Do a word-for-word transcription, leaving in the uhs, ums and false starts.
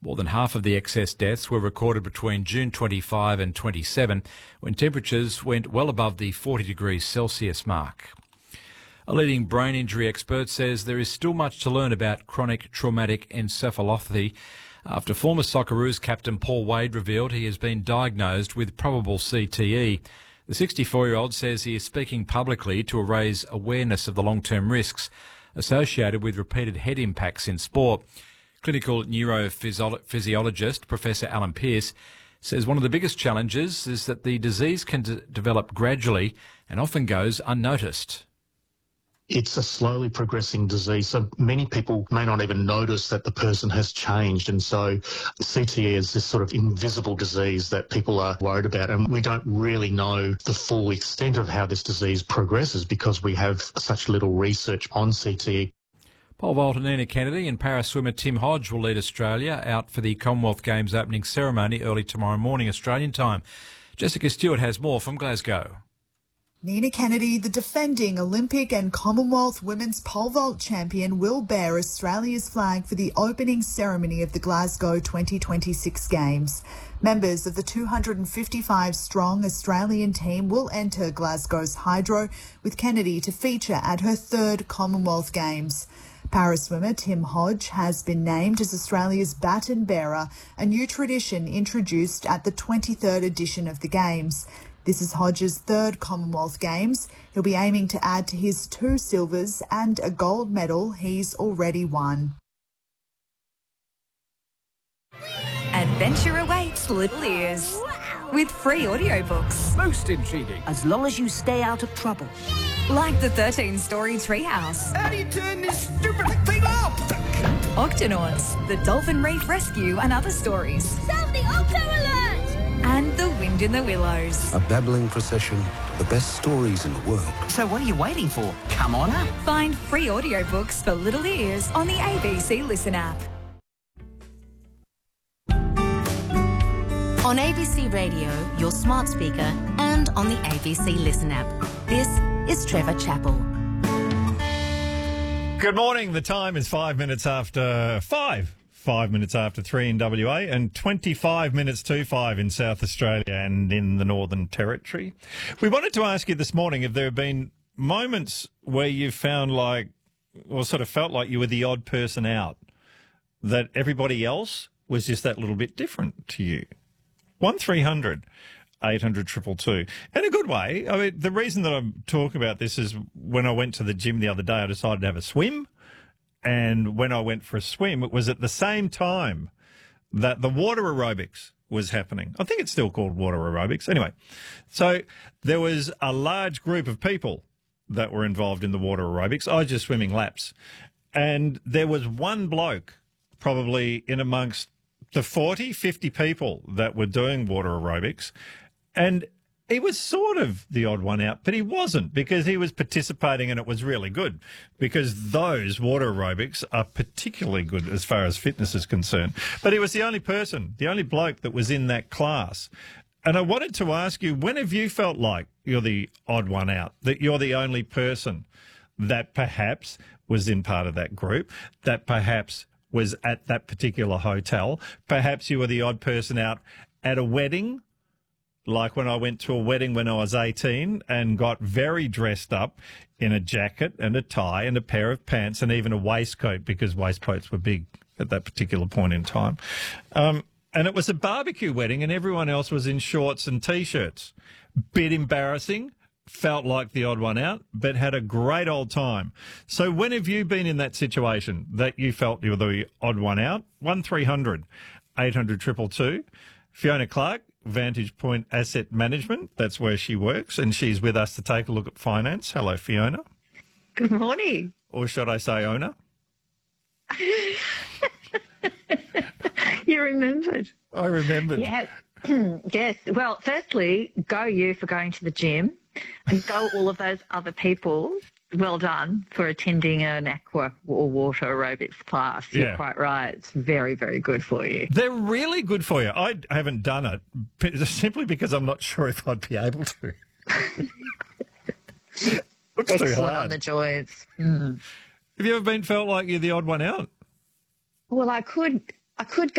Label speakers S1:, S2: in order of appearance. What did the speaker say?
S1: More than half of the excess deaths were recorded between June twenty-five and twenty-seven, when temperatures went well above the forty degrees Celsius mark. A leading brain injury expert says there is still much to learn about chronic traumatic encephalopathy after former Socceroos captain Paul Wade revealed he has been diagnosed with probable C T E. The sixty-four-year-old says he is speaking publicly to raise awareness of the long-term risks associated with repeated head impacts in sport. Clinical neurophysiologist Professor Alan Pearce says one of the biggest challenges is that the disease can d- develop gradually and often goes unnoticed.
S2: It's a slowly progressing disease, so many people may not even notice that the person has changed. And so C T E is this sort of invisible disease that people are worried about, and we don't really know the full extent of how this disease progresses because we have such little research on C T E.
S1: Pole vaulter Nina Kennedy and para swimmer Tim Hodge will lead Australia out for the Commonwealth Games opening ceremony early tomorrow morning Australian time. Jessica Stewart has more from Glasgow.
S3: Nina Kennedy, the defending Olympic and Commonwealth women's pole vault champion, will bear Australia's flag for the opening ceremony of the Glasgow twenty twenty-six Games. Members of the two hundred fifty-five strong Australian team will enter Glasgow's Hydro, with Kennedy to feature at her third Commonwealth Games. Paraswimmer Tim Hodge has been named as Australia's baton bearer, a new tradition introduced at the twenty-third edition of the Games. This is Hodge's third Commonwealth Games. He'll be aiming to add to his two silvers and a gold medal he's already won.
S4: Adventure awaits Little Ears with free audiobooks.
S5: Most intriguing.
S6: As long as you stay out of trouble.
S4: Like the thirteen-story Treehouse.
S5: How do you turn this stupid thing off?
S4: Octonauts, the Dolphin Reef Rescue and other stories.
S7: Sound the Octo Alert!
S4: And The Wind in the Willows.
S8: A babbling procession, the best stories in the world.
S6: So what are you waiting for? Come on up.
S4: Find free audiobooks for Little Ears on the A B C Listen app.
S9: On A B C Radio, your smart speaker, and on the A B C Listen app. This is Trevor Chappell.
S10: Good morning. The time is five minutes after five. Five minutes after three in W A and twenty-five minutes to five in South Australia and in the Northern Territory. We wanted to ask you this morning if there have been moments where you found like, or sort of felt like you were the odd person out, that everybody else was just that little bit different to you. one three hundred eight hundred two two two. In a good way. I mean, the reason that I'm talking about this is when I went to the gym the other day, I decided to have a swim. And when I went for a swim, it was at the same time that the water aerobics was happening. I think it's still called water aerobics. Anyway, so there was a large group of people that were involved in the water aerobics. I was just swimming laps. And there was one bloke probably in amongst the forty, fifty people that were doing water aerobics. And he was sort of the odd one out, but he wasn't, because he was participating and it was really good, because those water aerobics are particularly good as far as fitness is concerned. But he was the only person, the only bloke that was in that class. And I wanted to ask you, when have you felt like you're the odd one out, that you're the only person that perhaps was in part of that group, that perhaps was at that particular hotel, perhaps you were the odd person out at a wedding? Like when I went to a wedding when I was eighteen and got very dressed up in a jacket and a tie and a pair of pants and even a waistcoat, because waistcoats were big at that particular point in time. Um, and it was a barbecue wedding and everyone else was in shorts and T-shirts. Bit embarrassing, felt like the odd one out, but had a great old time. So when have you been in that situation that you felt you were the odd one out? one three hundred eight hundred two two two. Fiona Clark, Vantage Point Asset Management. That's where she works, and she's with us to take a look at finance. Hello, Fiona.
S11: Good morning.
S10: Or should I say owner?
S11: You remembered.
S10: I remembered.
S11: Yes. Yes. Well, firstly, go you for going to the gym, and go all of those other people. Well done for attending an aqua or water aerobics class. You're
S10: Yeah.
S11: quite right. It's very, very good for you.
S10: They're really good for you. I haven't done it p- simply because I'm not sure if I'd be able to. Looks too
S11: Excellent
S10: hard.
S11: on the joints. Mm.
S10: Have you ever been felt like you're the odd one out?
S11: Well, I could, I could